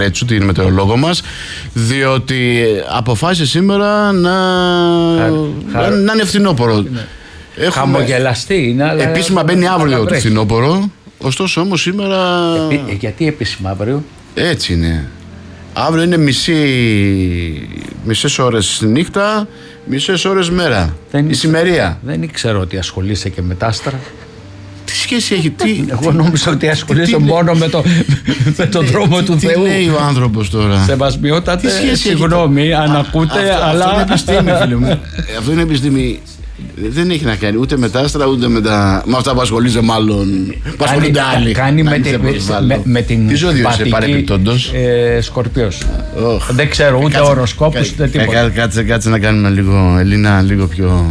έτσι, την μετεωρολόγο μας, διότι αποφάσισε σήμερα να είναι φθινόπωρο. Χαμογελαστή είναι, αλλά επίσημα μπαίνει αύριο το φθινόπωρο, ωστόσο όμως σήμερα... γιατί επίσημα αύριο? Έτσι είναι. Αύριο είναι μισές ώρες νύχτα, μισές ώρες μέρα. Ησημερία. Δεν ήξερα ότι ασχολείσαι και με τα άστρα. Τι σχέση έχει, τι... Εγώ νόμιζα ότι ασχολείσαι μόνο με το δρόμο του Θεού. Τι λέει ο άνθρωπος τώρα? Σεβασμιότατε, συγγνώμη αν ακούτε, αλλά... Αυτό είναι επιστήμη, φίλε μου. Αυτό είναι επιστήμη. Δεν έχει να κάνει ούτε με τα άστρα ούτε με αυτά που ασχολείσαι, μάλλον. Που ασχολούνται άλλοι. Κάνει με την πατική Σκορπιός. Δεν ξέρω ούτε οροσκόπους ούτε τίποτα. Κάτσε να κάνουμε λίγο Ελίνα, λίγο πιο.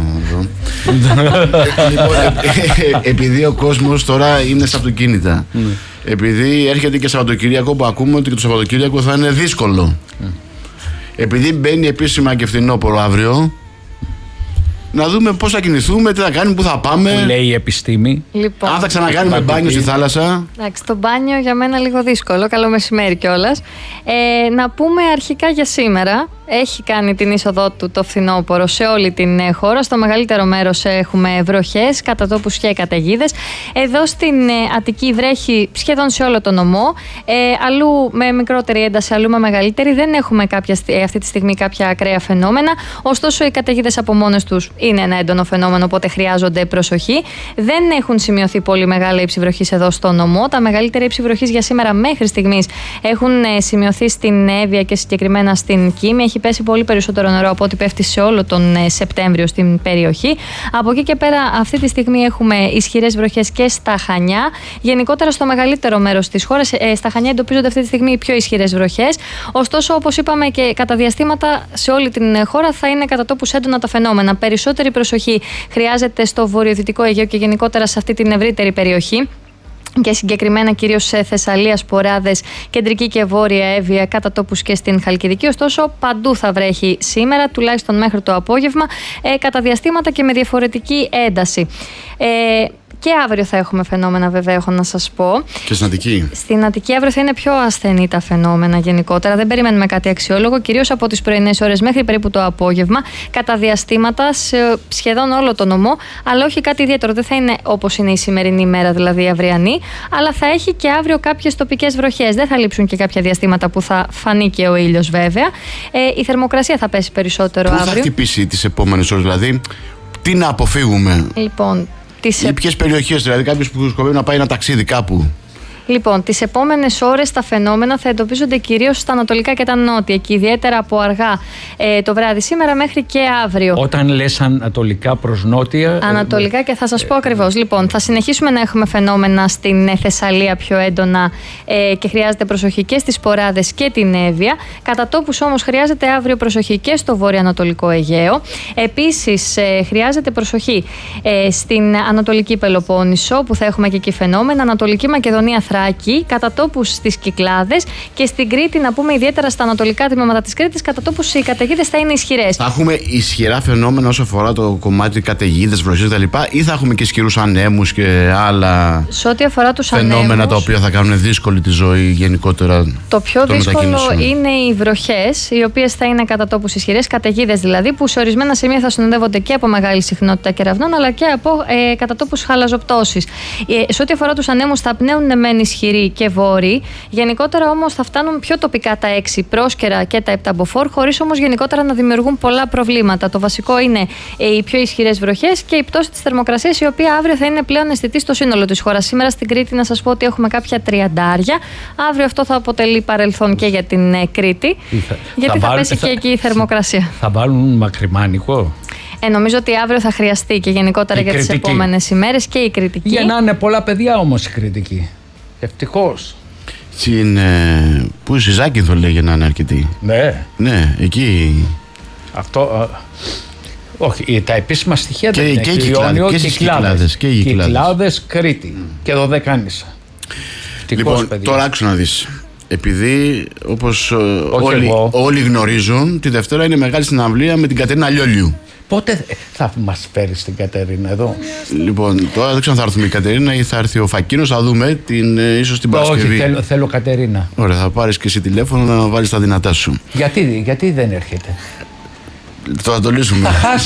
Επειδή ο κόσμος τώρα είναι στα αυτοκίνητα, επειδή έρχεται και Σαββατοκύριακο που ακούμε ότι και το Σαββατοκύριακο θα είναι δύσκολο, επειδή μπαίνει επίσημα και φθινόπωρο αύριο, να δούμε πώς θα κινηθούμε, τι θα κάνουμε, πού θα πάμε. Που λέει η επιστήμη. Λοιπόν, αν θα ξανακάνουμε μπάνιο στη θάλασσα. Εντάξει, το μπάνιο για μένα λίγο δύσκολο. Καλό μεσημέρι κιόλας. Να πούμε αρχικά για σήμερα. Έχει κάνει την είσοδό του το φθινόπωρο σε όλη την χώρα. Στο μεγαλύτερο μέρος έχουμε βροχές, κατά τόπους και καταιγίδες. Εδώ στην Αττική βρέχει σχεδόν σε όλο το νομό. Αλλού με μικρότερη ένταση, αλλού με μεγαλύτερη. Δεν έχουμε αυτή τη στιγμή κάποια ακραία φαινόμενα. Ωστόσο, οι καταιγίδες από μόνες τους είναι ένα έντονο φαινόμενο, οπότε χρειάζονται προσοχή. Δεν έχουν σημειωθεί πολύ μεγάλα ύψη βροχής εδώ στο νομό. Τα μεγαλύτερα ύψη βροχής για σήμερα μέχρι στιγμής έχουν σημειωθεί στην Εύβοια και συγκεκριμένα στην Κίμη. Έχει πέσει πολύ περισσότερο νερό από ό,τι πέφτει σε όλο τον Σεπτέμβριο στην περιοχή. Από εκεί και πέρα, αυτή τη στιγμή έχουμε ισχυρές βροχές και στα Χανιά. Γενικότερα, στο μεγαλύτερο μέρος της χώρας, στα Χανιά εντοπίζονται αυτή τη στιγμή οι πιο ισχυρές βροχές. Ωστόσο, όπως είπαμε, και κατά διαστήματα σε όλη την χώρα θα είναι κατά τόπους έντονα τα φαινόμενα. Περισσότερη προσοχή χρειάζεται στο βορειοδυτικό Αιγαίο και γενικότερα σε αυτή την ευρύτερη περιοχή. Και συγκεκριμένα κυρίως σε Θεσσαλία, Σποράδες, κεντρική και βόρεια Εύβοια, κατά τόπους και στην Χαλκιδική. Ωστόσο, παντού θα βρέχει σήμερα, τουλάχιστον μέχρι το απόγευμα, κατά διαστήματα και με διαφορετική ένταση. Και αύριο θα έχουμε φαινόμενα, βέβαια, έχω να σας πω. Και στην Αττική. Στην Αττική αύριο θα είναι πιο ασθενή τα φαινόμενα γενικότερα. Δεν περιμένουμε κάτι αξιόλογο, κυρίως από τις πρωινές ώρες μέχρι περίπου το απόγευμα. Κατά διαστήματα σε σχεδόν όλο το νομό, αλλά όχι κάτι ιδιαίτερο. Δεν θα είναι όπως είναι η σημερινή ημέρα, δηλαδή η αυριανή, αλλά θα έχει και αύριο κάποιες τοπικές βροχές. Δεν θα λείψουν και κάποια διαστήματα που θα φανεί και ο ήλιος, βέβαια. Η θερμοκρασία θα πέσει περισσότερο αύριο. Πού θα χτυπήσει τις επόμενες ώρες, δηλαδή, τι να αποφύγουμε? Λοιπόν. Ή ποιες περιοχές, δηλαδή κάποιος που σκοπεύει να πάει ένα ταξίδι κάπου? Λοιπόν, τις επόμενες ώρες τα φαινόμενα θα εντοπίζονται κυρίως στα ανατολικά και τα νότια και ιδιαίτερα από αργά το βράδυ σήμερα μέχρι και αύριο. Όταν λες ανατολικά προς νότια... Ανατολικά και θα σας πω ακριβώς. Λοιπόν, θα συνεχίσουμε να έχουμε φαινόμενα στην Θεσσαλία πιο έντονα και χρειάζεται προσοχή και στις Σποράδες και την Εύβοια. Κατά τόπους όμως χρειάζεται αύριο προσοχή και στο βορειοανατολικό Αιγαίο. Επίσης χρειάζεται προσοχή στην Ανατολική Πελοπόννησο που θα έχουμε και εκεί φαινόμενα, Ανατολική Μακεδονία, Θράκη, κατά τόπους στις Κυκλάδες και στην Κρήτη, να πούμε ιδιαίτερα στα ανατολικά τμήματα της Κρήτης, κατά τόπους οι καταιγίδες θα είναι ισχυρές. Θα έχουμε ισχυρά φαινόμενα όσο αφορά το κομμάτι καταιγίδες, βροχές κτλ. Ή θα έχουμε και ισχυρούς ανέμους και άλλα σε ό,τι αφορά τους φαινόμενα ανέμους, τα οποία θα κάνουν δύσκολη τη ζωή γενικότερα? Το πιο δύσκολο είναι οι βροχές, οι οποίες θα είναι κατά τόπους ισχυρές, καταιγίδες δηλαδή, που σε ορισμένα σημεία θα συνοδεύονται και από μεγάλη συχνότητα κεραυνών αλλά και από κατά τόπους χαλαζοπτώσεις. Σε ό,τι αφορά τους ανέμους, θα πνέουν μεν ισχυροί και βόρειοι. Γενικότερα όμως θα φτάνουν πιο τοπικά τα 6 Πρόσκαιρα και τα 7 μποφόρ, χωρίς όμως γενικότερα να δημιουργούν πολλά προβλήματα. Το βασικό είναι οι πιο ισχυρές βροχές και η πτώση της θερμοκρασίας, η οποία αύριο θα είναι πλέον αισθητή στο σύνολο της χώρας. Σήμερα στην Κρήτη, να σας πω ότι έχουμε κάποια 30. Αύριο αυτό θα αποτελεί παρελθόν και για την Κρήτη, γιατί θα πέσει και εκεί η θερμοκρασία. Θα βάλουν μακριμάνικο. Νομίζω ότι αύριο θα χρειαστεί και γενικότερα για τις επόμενες ημέρες και η Κρητική. Για να είναι πολλά παιδιά όμως η Κρητική. Ευτυχώς. Πού η Ζάκυνθο λέγε να είναι αρκετή. Ναι. Ναι, εκεί. Αυτό. Όχι, τα επίσημα στοιχεία δεν είναι. Και οι Κυκλάδες, Κρήτη και Δωδεκάνησα. Λοιπόν, τώρα άκουσα να δεις. Επειδή όπως όλοι γνωρίζουν, τη Δευτέρα είναι μεγάλη συναυλία με την Κατερίνα Λιόλιου. Πότε θα μας φέρεις την Κατερίνα εδώ? Λοιπόν, τώρα δεν ξέρω αν θα έρθουμε η Κατερίνα ή θα έρθει ο Φακίνος, θα δούμε ίσως την Παρασκευή. Όχι, θέλω Κατερίνα. Ωραία, θα πάρεις και εσύ τηλέφωνο να βάλεις τα δυνατά σου. Γιατί δεν έρχεται? Θα το λύσουμε.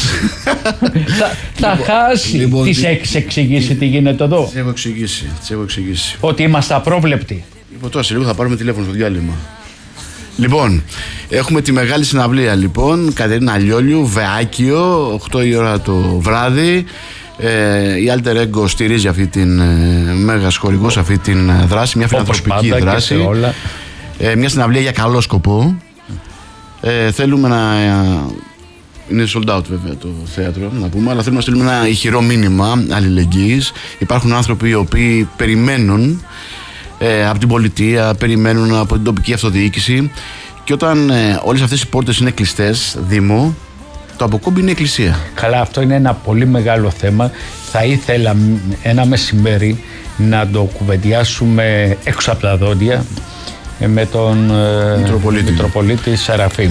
Θα χάσει. Λοιπόν, της έχεις εξηγήσει τι γίνεται εδώ? Τις έχω εξηγήσει. Ότι είμαστε απρόβλεπτοι. Λοιπόν, τώρα σε λίγο θα πάρουμε τηλέφωνο στο διάλειμμα. Λοιπόν, έχουμε τη μεγάλη συναυλία λοιπόν, Κατερίνα Λιόλιου, Βεάκιο, 8 η ώρα το βράδυ. Η Alter Ego στηρίζει αυτή την μέγας χορηγός, αυτή την δράση, μια φιλανθρωπική δράση. Μια συναυλία για καλό σκοπό. Θέλουμε να... Είναι sold out βέβαια το θέατρο, να πούμε, αλλά θέλουμε να στείλουμε ένα ηχηρό μήνυμα αλληλεγγύης. Υπάρχουν άνθρωποι οι οποίοι περιμένουν από την πολιτεία, περιμένουν από την τοπική αυτοδιοίκηση, και όταν όλες αυτές οι πόρτες είναι κλειστές, Δήμο, το αποκόμπι είναι εκκλησία. Καλά, αυτό είναι ένα πολύ μεγάλο θέμα. Θα ήθελα ένα μεσημέρι να το κουβεντιάσουμε έξω από τα δόντια με τον Μητροπολίτη Σεραφείμ.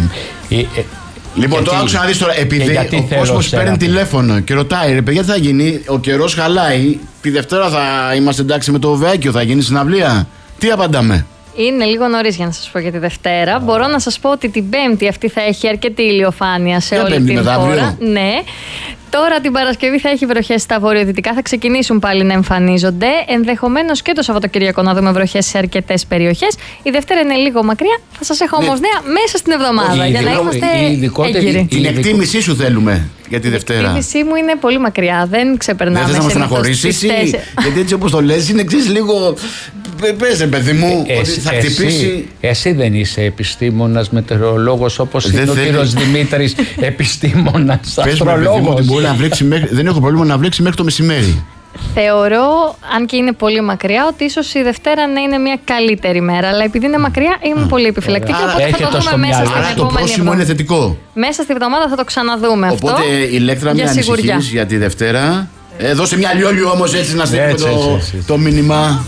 Λοιπόν, τώρα άκουσα να δεις τώρα, επειδή ο κόσμος παίρνει τηλέφωνο και ρωτάει, ρε παιδιά, τι θα γίνει, ο καιρός χαλάει, τη Δευτέρα θα είμαστε εντάξει με το Βεάκιο, θα γίνει συναυλία? Τι απαντάμε? Είναι λίγο νωρίς για να σας πω για τη Δευτέρα. Μπορώ να σας πω ότι την Πέμπτη αυτή θα έχει αρκετή ηλιοφάνεια σε όλη την χώρα. Ναι. Τώρα την Παρασκευή θα έχει βροχές στα βορειοδυτικά, θα ξεκινήσουν πάλι να εμφανίζονται. Ενδεχομένως και το Σαββατοκύριακο να δούμε βροχές σε αρκετές περιοχές. Η Δευτέρα είναι λίγο μακριά. Θα σας έχω όμως νέα μέσα στην εβδομάδα για να είμαστε έγκυροι. Την εκτίμησή σου θέλουμε για τη Δευτέρα. Η εκτίμησή μου είναι πολύ μακριά. Δεν ξεπερνάμε. Δεν θα μας στεναχωρήσεις, γιατί έτσι όπως το λες είναι εξής λίγο. Πες, παιδί μου, ότι θα χτυπήσει. Εσύ δεν είσαι επιστήμονας, μετεωρολόγος, όπως είναι ο κύριος Δημήτρης, επιστήμονας, αστρολόγος. Δεν έχω πρόβλημα να βρέξει μέχρι το μεσημέρι. Θεωρώ, αν και είναι πολύ μακριά, ότι ίσως η Δευτέρα να είναι μια καλύτερη μέρα. Αλλά επειδή είναι μακριά, είμαι πολύ επιφυλακτική. Οπότε θα το δούμε μέσα στην επόμενη. Το πρόσημο είναι θετικό. Μέσα στη βδομάδα θα το ξαναδούμε αυτό. Οπότε η Ηλέκτρα, μην ανησυχείς για τη Δευτέρα. Δώσε μια Λιόλιου όμως, έτσι να στείλουμε το μήνυμα.